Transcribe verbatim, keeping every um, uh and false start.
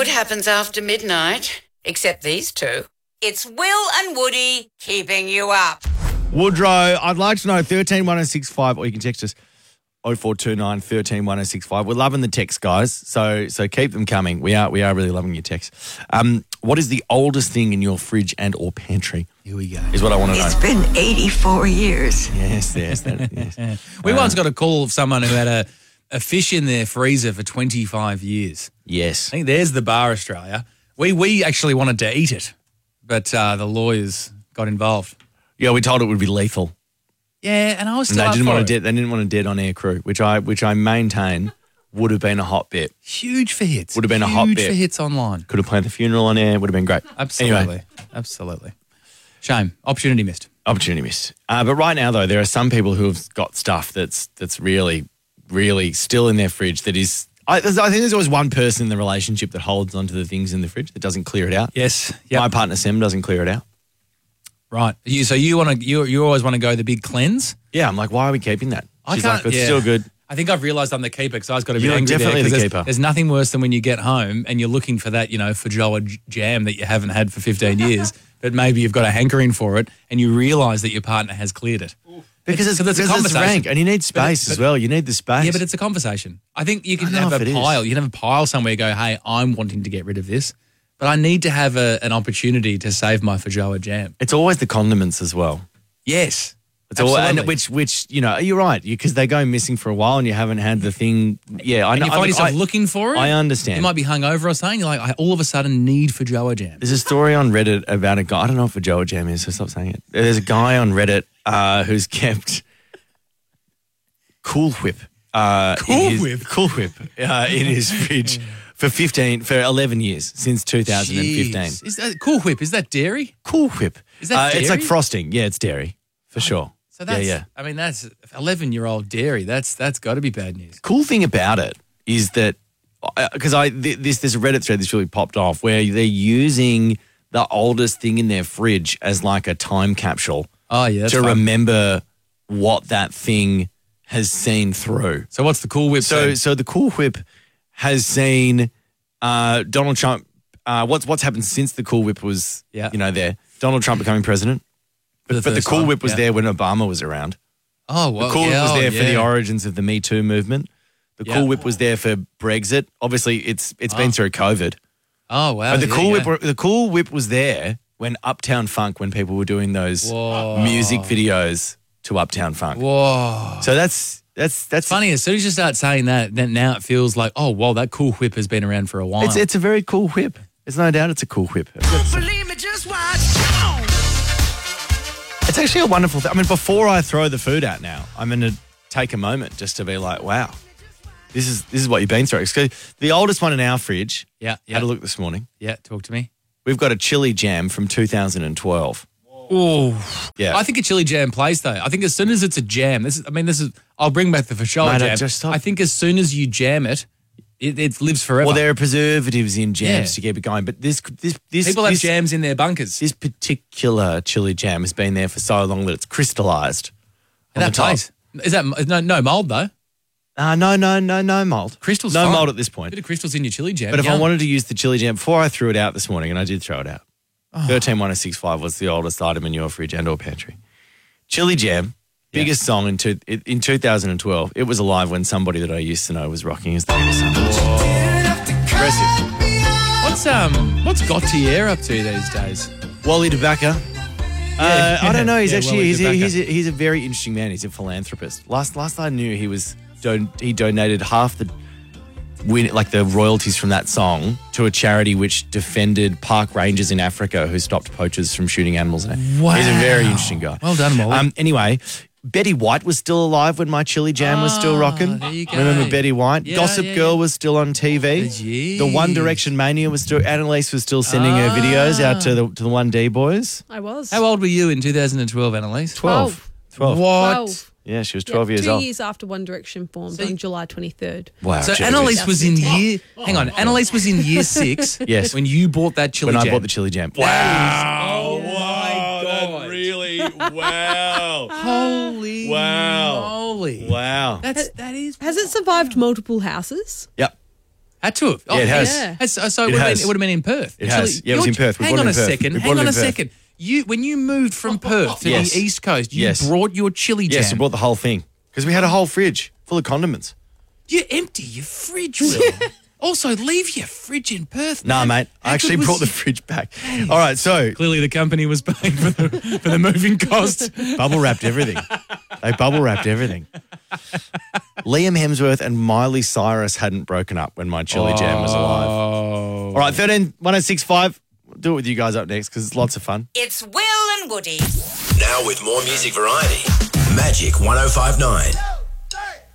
good happens after midnight, except these two. It's Will and Woody keeping you up. Woodrow, I'd like to know one three one oh six five, or you can text us oh four two nine, one three one oh six five. We're loving the texts, guys, so so keep them coming. We are we are really loving your texts. Um, what is the oldest thing in your fridge and or pantry? Here we go. Is what I want to know. It's been eighty-four years. Yes, yes, that, yes. We uh, once got a call of someone who had a, a fish in their freezer for twenty-five years. Yes. I think there's the bar, Australia. We we actually wanted to eat it, but uh, the lawyers got involved. Yeah, we told it would be lethal. Yeah, and I was And still they up didn't for want it. a dead. They didn't want a dead on air crew, which I which I maintain would have been a hot bit. Huge for hits. Would have been a Huge hot bit. for hits online. Could have planned the funeral on air. Would have been great. Absolutely, Anyway, absolutely. Shame. Opportunity missed. opportunity missed. Uh, but right now, though, there are some people who have got stuff that's that's really, really still in their fridge. That is, I, I think there's always one person in the relationship that holds onto the things in the fridge that doesn't clear it out. Yes. Yep. My partner Sam doesn't clear it out. Right. You, so you want to? You you always want to go the big cleanse? Yeah, I'm like, why are we keeping that? I She's can't- like, it's yeah. still good. I think I've realised I'm the keeper because I was got a bit You're angry definitely there, 'cause the there's, keeper. There's nothing worse than when you get home and you're looking for that, you know, feijoa j- jam that you haven't had for fifteen years, but maybe you've got a hankering for it and you realise that your partner has cleared it. Because it's, because it's a because it's conversation. rank and you need space But- as well. You need the space. Yeah, but it's a conversation. I think you can I know have if a it is. pile. You can have a pile somewhere. Go, hey, I'm wanting to get rid of this, but I need to have a, an opportunity to save my feijoa jam. It's always the condiments as well. Yes, It's all, absolutely. and which, which you know, you're right, because they go missing for a while and you haven't had the thing. Yeah, I and know. you find I, yourself I, looking for it. I understand. You might be hungover or something. You're like, I all of a sudden need feijoa jam. There's a story on Reddit about a guy. I don't know if a Joe Jam is, so stop saying it. There's a guy on Reddit uh, who's kept Cool Whip. Uh, Cool in his, Whip? Cool Whip uh, in his fridge for fifteen for eleven years since two thousand fifteen. Jeez. Is that Cool Whip? Is that dairy? Cool Whip. Is that uh, It's like dairy? frosting. Yeah, it's dairy for sure. So that's, yeah, yeah. I mean, that's eleven-year-old dairy. That's that's got to be bad news. Cool thing about it is that because I th- this there's a Reddit thread that's really popped off where they're using the oldest thing in their fridge as like a time capsule Oh yeah, that's to fun. remember what that thing has seen through. So what's the Cool Whip? So then? so the Cool Whip has seen uh, Donald Trump. Uh, what's what's happened since the Cool Whip was Yeah. you know there? Donald Trump becoming president, For but, but the first Cool time, Whip was yeah. there when Obama was around. Oh well, The Cool yeah, Whip was oh, there for the yeah. origins of the Me Too movement. The Yeah. Cool Whip was there for Brexit. Obviously, it's it's Oh. been through COVID. Oh wow, But the there Cool you Whip, go. were- the Cool Whip was there when Uptown Funk, when people were doing those Whoa. music videos to Uptown Funk. Whoa. So that's that's that's It's funny, as soon as you start saying that, then now it feels like, oh, well, that Cool Whip has been around for a while. It's it's a very cool whip. There's no doubt it's a cool whip. Believe me, just watch. It's actually a wonderful thing. I mean, before I throw the food out now, I'm going to take a moment just to be like, wow, this is this is what you've been through. So the oldest one in our fridge, yeah, yeah, had a look this morning. yeah. Talk to me. We've got a chili jam from two thousand twelve. Oh, Yeah. I think a chili jam plays though. I think as soon as it's a jam, this is. I mean, this is. I'll bring back the feijoa Mate, I jam. just stop. I think as soon as you jam it, it, it lives forever. Well, there are preservatives in jams Yeah. to keep it going, but this this this People have this, jams in their bunkers. this particular chili jam has been there for so long that it's crystallised. And that plays. Is that no no mold though? Uh, no, no, no, no mold. Crystal's no fine. mold at this A point. bit of crystals in your chili jam. But if I yum. wanted to use the chili jam before I threw it out this morning, and I did throw it out, Oh. thirteen one oh six five was the oldest item in your fridge and or pantry. Chili jam, Yeah. biggest song in two, in two thousand twelve. It was alive when somebody that I used to know was rocking his biggest song. Impressive. what's um what's Gautier up to these days? Wally DeBacker. Uh, I don't know. He's Yeah, actually Wally he's a, DeBacker. he's a, he's a very interesting man. He's a philanthropist. Last last I knew, he was don- he donated half the win like the royalties from that song to a charity which defended park rangers in Africa who stopped poachers from shooting animals. Wow. He's a very interesting guy. Well done, Wally. Um, anyway, Betty White was still alive when my chili jam was still Ah, rocking. there you go. Remember Betty White? Yeah, Gossip yeah, Girl yeah. was still on T V. Jeez. The One Direction Mania was still. Annalise was still sending her videos out to the to the One D boys. I was. How old were you in two thousand twelve, Annalise? Twelve. Twelve. What? Twelve. Yeah, she was Yeah, twelve years two old. years after One Direction formed So you- on July twenty-third. Wow. So geez. Annalise was in year. Hang on, Oh. Annalise was in year six. Yes. When you bought that chili when jam. I bought the chili jam. Wow. Oh my God. really wow. Holy Wow. moly. Wow. That's that is. Has it survived multiple houses? Yep. Had to have. Yeah, it has. Yeah. Has- so so It it, would have has. been, it would have been in Perth. It has. Chile- Yeah, it was in You're- Perth. We Hang brought on it a in Perth. second. We Hang brought it on in a Perth. second. You when you moved from Perth to Yes. the East Coast, you Yes. brought your chili jam. Yes, we bought the whole thing because we had a whole fridge full of condiments. You empty your fridge, Will. Also, leave your fridge in Perth. Nah, man. mate. I How actually good was brought the you- fridge back. All right, so Clearly, the company was paying for the for the moving costs. bubble wrapped everything. They bubble wrapped everything. Liam Hemsworth and Miley Cyrus hadn't broken up when my chili jam was alive. Oh. All right, thirteen one oh six five. We'll do it with you guys up next because it's lots of fun. It's Will and Woody. Now with more music variety. Magic one oh five nine.